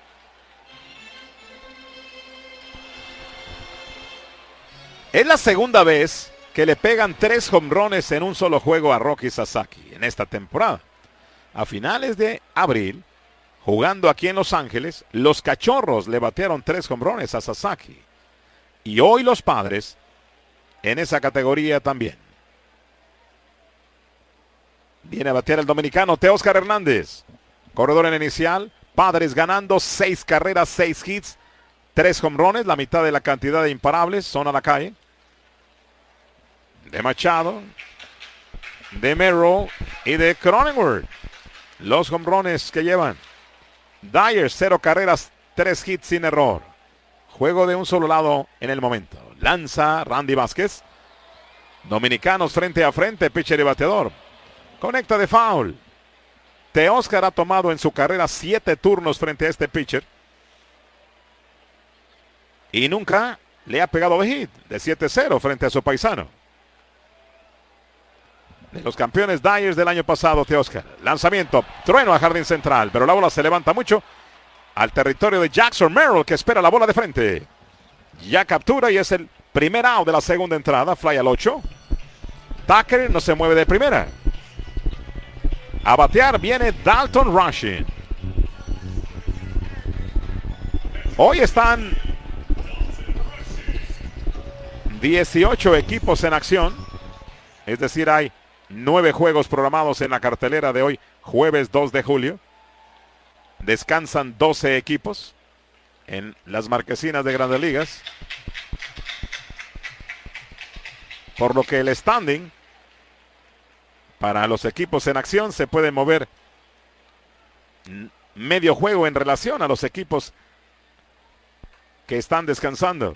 Es la segunda vez que le pegan tres jonrones en un solo juego a Roki Sasaki en esta temporada. A finales de abril, jugando aquí en Los Ángeles, los Cachorros le batearon tres jonrones a Sasaki. Y hoy los Padres en esa categoría también. Viene a batear el dominicano Teóscar Hernández. Corredor en inicial. Padres ganando seis carreras, seis hits, tres jonrones, la mitad de la cantidad de imparables son a la calle. De Machado, de Merrill y de Cronenworth. Los jonrones que llevan. Dyer, cero carreras, tres hits sin error. Juego de un solo lado en el momento. Lanza Randy Vázquez. Dominicanos frente a frente, pitcher y bateador. Conecta de foul. Teóscar ha tomado en su carrera siete turnos frente a este pitcher. Y nunca le ha pegado de hit. De siete cero frente a su paisano. De los campeones Dyers del año pasado, Teóscar. Lanzamiento, trueno a jardín central, pero la bola se levanta mucho al territorio de Jackson Merrill, que espera la bola de frente. Ya captura y es el primer out de la segunda entrada. Fly al ocho. Tucker no se mueve de primera. A batear viene Dalton Rushing. Hoy están dieciocho equipos en acción. Es decir, hay nueve juegos programados en la cartelera de hoy, jueves dos de julio. Descansan doce equipos en las marquesinas de Grandes Ligas. Por lo que el standing para los equipos en acción se puede mover medio juego en relación a los equipos que están descansando.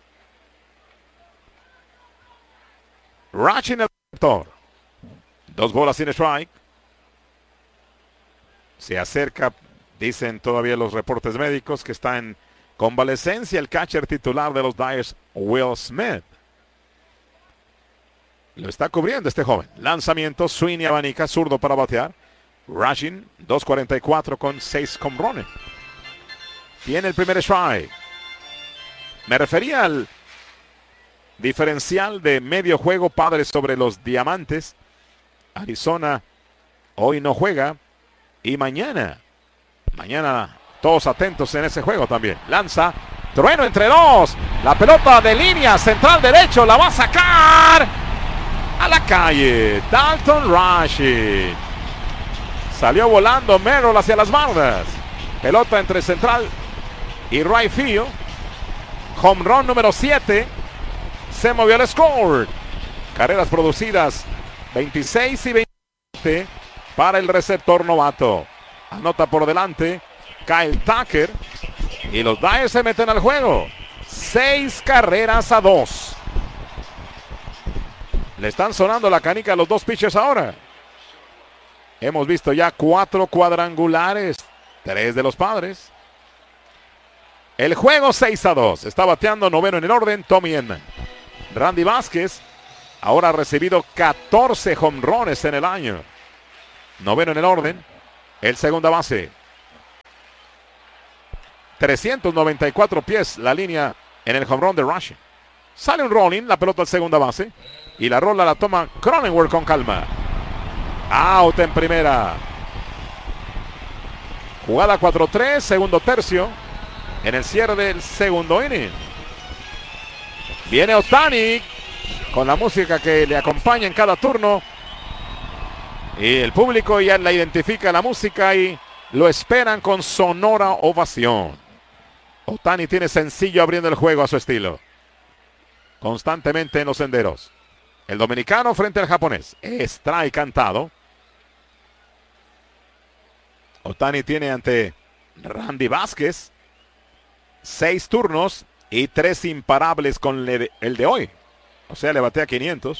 Rushing el receptor. Dos bolas sin strike. Se acerca, dicen todavía los reportes médicos, que está en convalecencia el catcher titular de los Dyers, Will Smith. Lo está cubriendo este joven. Lanzamiento, swing y abanica, zurdo para batear. Rushing, dos cuarenta y cuatro con seis jonrones. Tiene el primer strike. Me refería al diferencial de medio juego Padres sobre los Diamantes. Arizona hoy no juega. Y mañana, mañana todos atentos en ese juego también. Lanza, trueno entre dos. La pelota de línea, central derecho, la va a sacar a la calle. Dalton Rushing. Salió volando Merrill hacia las bardas. Pelota entre central y right field. Home run número siete. Se movió el score. Carreras producidas veintiséis y veinte para el receptor novato. Anota por delante Kyle Tucker. Y los Dyers se meten al juego. Seis carreras a dos. Le están sonando la canica a los dos pitchers ahora. Hemos visto ya cuatro cuadrangulares. Tres de los Padres. El juego seis a dos. Está bateando noveno en el orden Tommy Edman. Randy Vázquez ahora ha recibido catorce jonrones en el año. Noveno en el orden. El segunda base. trescientos noventa y cuatro pies la línea en el home run de Rushing. Sale un rolling, la pelota al segunda base. Y la rola la toma Cronenworth con calma. Out en primera. Jugada cuatro tres, segundo tercio. En el cierre del segundo inning. Viene Ohtani con la música que le acompaña en cada turno. Y el público ya la identifica la música y lo esperan con sonora ovación. Ohtani tiene sencillo abriendo el juego a su estilo. Constantemente en los senderos. El dominicano frente al japonés. Strike cantado. Ohtani tiene ante Randy Vázquez seis turnos y tres imparables con el de hoy. O sea, le batea quinientos.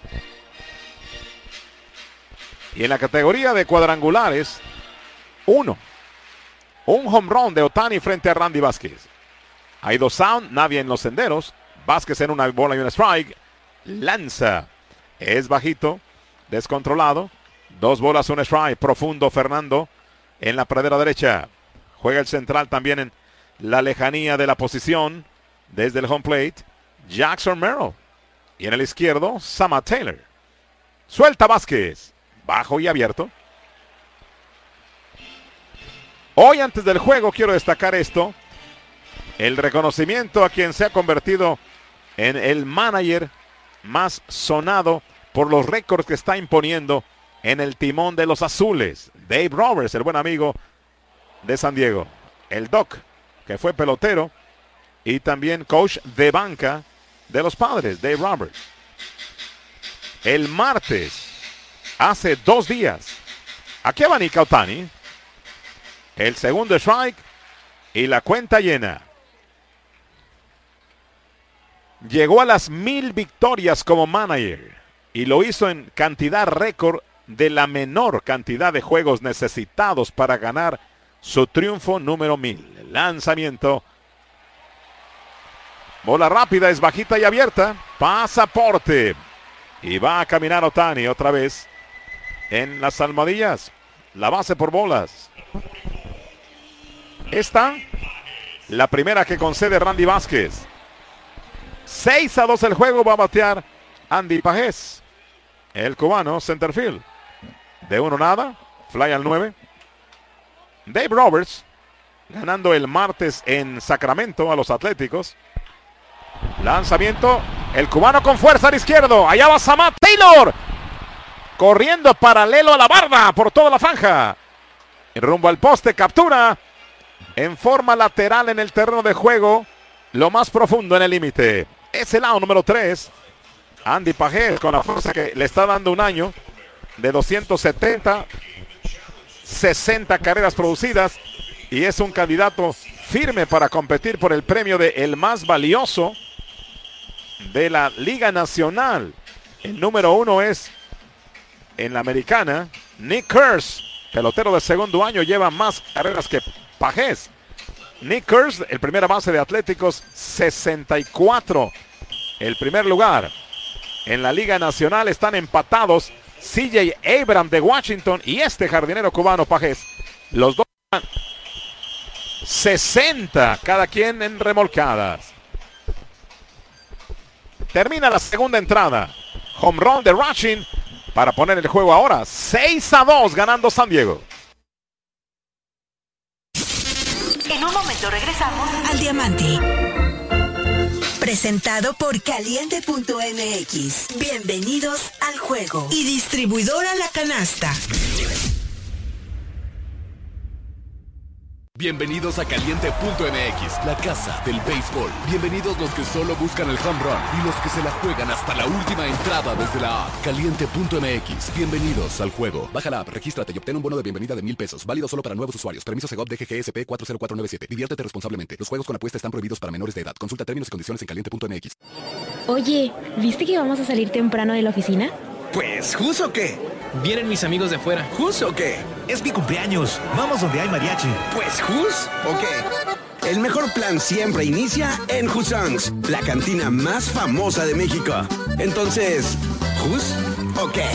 Y en la categoría de cuadrangulares, uno. Un home run de Ohtani frente a Randy Vázquez. Hay dos sound, nadie en los senderos. Vázquez en una bola y un strike. Lanza. Es bajito. Descontrolado. Dos bolas, un strike. Profundo Fernando en la pradera derecha. Juega el central también en la lejanía de la posición. Desde el home plate. Jackson Merrill. Y en el izquierdo, Sama Taylor. Suelta Vázquez. Bajo y abierto. Hoy antes del juego quiero destacar esto. El reconocimiento a quien se ha convertido en el manager más sonado por los récords que está imponiendo en el timón de los azules. Dave Roberts, el buen amigo de San Diego. El Doc, que fue pelotero y también coach de banca de los Padres, Dave Roberts. El martes, hace dos días, aquí abanica Ohtani. El segundo strike y la cuenta llena. Llegó a las mil victorias como manager y lo hizo en cantidad récord de la menor cantidad de juegos necesitados para ganar su triunfo número mil. El lanzamiento. Bola rápida, es bajita y abierta. Pasaporte. Y va a caminar Ohtani otra vez en las almohadillas. La base por bolas. Esta, la primera que concede Randy Vázquez. seis a dos el juego, va a batear Andy Pajés. El cubano, centerfield. De uno nada, fly al nueve. Dave Roberts, ganando el martes en Sacramento a los Atléticos. Lanzamiento, el cubano con fuerza al izquierdo. Allá va Sama Taylor. Corriendo paralelo a la barda por toda la franja. En rumbo al poste, captura. En forma lateral en el terreno de juego. Lo más profundo en el límite. Es el out número tres. Andy Pajés con la fuerza que le está dando un año de doscientos setenta, sesenta carreras producidas. Y es un candidato firme para competir por el premio de el más valioso de la Liga Nacional. El número uno es en la americana Nick Kurz, pelotero de segundo año, lleva más carreras que Pajés. Nick Kurz, el primera base de Atléticos, sesenta y cuatro. El primer lugar en la Liga Nacional están empatados C J Abrams de Washington y este jardinero cubano Pajés. Los dos sesenta cada quien en remolcadas. Termina la segunda entrada. Home run de Rushing para poner el juego ahora seis a dos ganando San Diego. En un momento regresamos al Diamante. Presentado por Caliente punto M X. Bienvenidos al juego. Y distribuidora La Canasta. Bienvenidos a Caliente punto M X, la casa del béisbol. Bienvenidos los que solo buscan el home run y los que se la juegan hasta la última entrada desde la app. Caliente punto M X, bienvenidos al juego. Baja la app, regístrate y obtén un bono de bienvenida de mil pesos. Válido solo para nuevos usuarios. Permiso Segov D G G S P cuatro cero cuatro nueve siete. Diviértete responsablemente. Los juegos con apuesta están prohibidos para menores de edad. Consulta términos y condiciones en Caliente punto M X. Oye, ¿viste que vamos a salir temprano de la oficina? Pues, ¿justo qué? Vienen mis amigos de afuera. ¿Justo qué? Es mi cumpleaños. Vamos donde hay mariachi. Pues, ¿jus o qué? El mejor plan siempre inicia en Husongs, la cantina más famosa de México. Entonces, ¿jus o qué?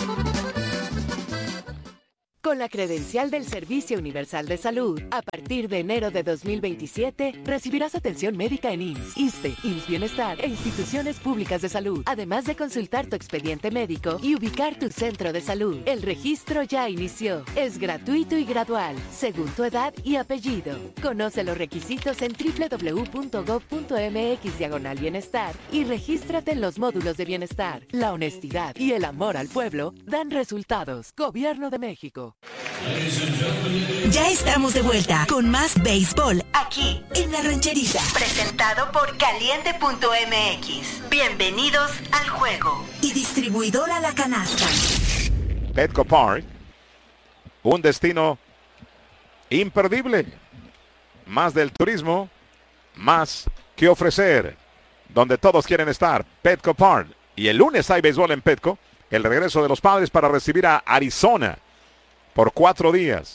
Con la credencial del Servicio Universal de Salud, a partir de enero de dos mil veintisiete, recibirás atención médica en I M S S, ISSSTE, I M S S Bienestar e instituciones públicas de salud, además de consultar tu expediente médico y ubicar tu centro de salud. El registro ya inició. Es gratuito y gradual, según tu edad y apellido. Conoce los requisitos en doble u doble u doble u punto gov punto m x diagonal bienestar y regístrate en los módulos de bienestar. La honestidad y el amor al pueblo dan resultados. Gobierno de México. Ya estamos de vuelta con más béisbol aquí en La Rancherita. Presentado por Caliente punto M X. Bienvenidos al juego. Y distribuidora La Canasta. Petco Park, un destino imperdible. Más del turismo, más que ofrecer. Donde todos quieren estar. Petco Park. Y el lunes hay béisbol en Petco. El regreso de los Padres para recibir a Arizona por cuatro días.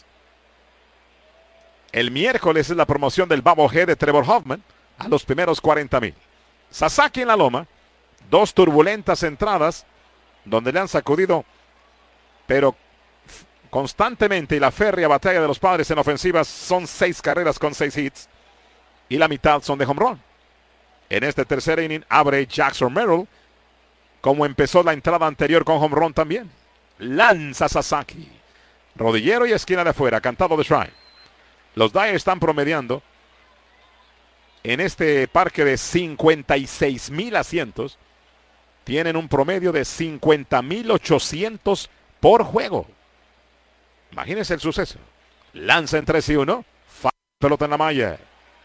El miércoles es la promoción del Bobblehead de Trevor Hoffman a los primeros cuarenta mil. Sasaki en la loma. Dos turbulentas entradas donde le han sacudido, pero constantemente, y la férrea batalla de los Padres en ofensivas son seis carreras con seis hits y la mitad son de home run. En este tercer inning abre Jackson Merrill, como empezó la entrada anterior con home run también. Lanza Sasaki. Rodillero y esquina de afuera, cantado de strike. Los Dyers están promediando en este parque de cincuenta y seis mil asientos. Tienen un promedio de cincuenta mil ochocientos por juego. Imagínense el suceso. Lanza en tres y uno. Pelota en la malla.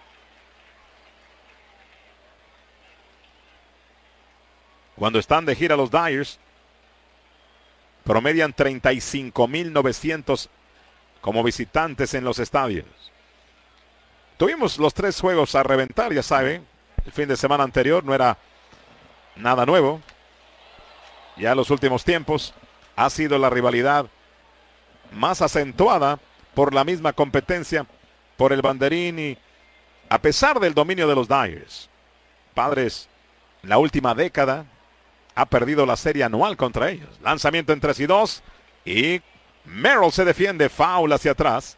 Cuando están de gira los Dyers, promedian treinta y cinco mil novecientos como visitantes en los estadios. Tuvimos los tres juegos a reventar, ya saben. El fin de semana anterior no era nada nuevo. Ya en los últimos tiempos ha sido la rivalidad más acentuada por la misma competencia, por el banderín y a pesar del dominio de los Dyers. Padres, en la última década, ha perdido la serie anual contra ellos. Lanzamiento en tres y dos. Y Merrill se defiende. Foul hacia atrás.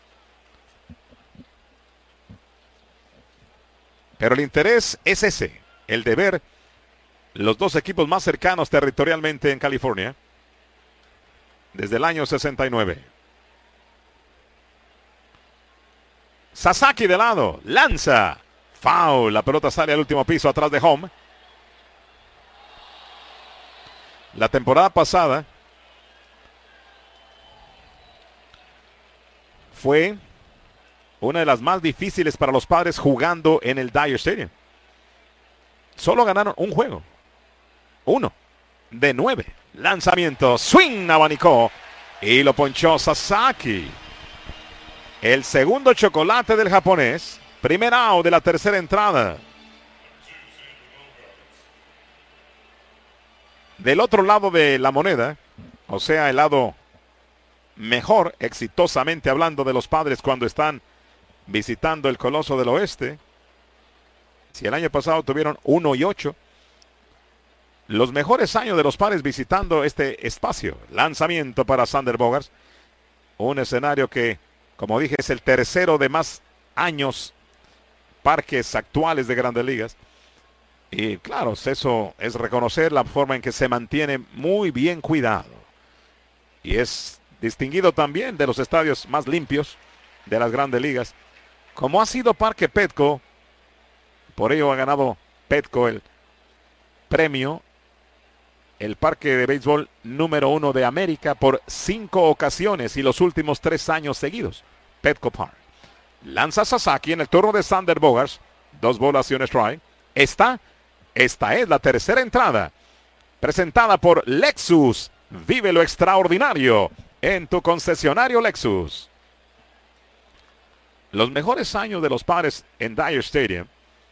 Pero el interés es ese. El de ver los dos equipos más cercanos territorialmente en California. Desde el año sesenta y nueve. Sasaki de lado. Lanza. Foul. La pelota sale al último piso atrás de home. La temporada pasada fue una de las más difíciles para los Padres jugando en el Dyer Stadium. Solo ganaron un juego. Uno de nueve. Lanzamiento. Swing abanicó. Y lo ponchó Sasaki. El segundo chocolate del japonés. Primer out de la tercera entrada. Del otro lado de la moneda, o sea, el lado mejor, exitosamente hablando de los Padres cuando están visitando el Coloso del Oeste. Si el año pasado tuvieron uno y ocho, los mejores años de los Padres visitando este espacio. Lanzamiento para Xander Bogaerts. Un escenario que, como dije, es el tercero de más años parques actuales de Grandes Ligas. Y claro, eso es reconocer la forma en que se mantiene muy bien cuidado. Y es distinguido también de los estadios más limpios de las Grandes Ligas. Como ha sido Parque Petco, por ello ha ganado Petco el premio, el parque de béisbol número uno de América por cinco ocasiones y los últimos tres años seguidos. Petco Park. Lanza Sasaki en el turno de Sander Bogaerts. Dos bolas y un strike. Esta, esta es la tercera entrada. Presentada por Lexus. Vive lo extraordinario en tu concesionario Lexus. Los mejores años de los Padres en Dyer Stadium.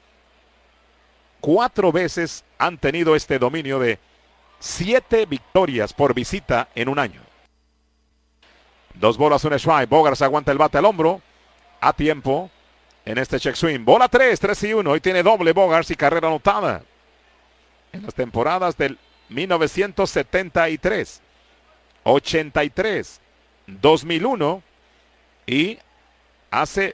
Cuatro veces han tenido este dominio de siete victorias por visita en un año. Dos bolas, un strike. Bogaerts aguanta el bate al hombro. A tiempo en este check swing. Bola tres, tres y uno. Hoy tiene doble Bogaerts y carrera anotada. En las temporadas del mil novecientos setenta y tres, ochenta y tres, dos mil uno y hace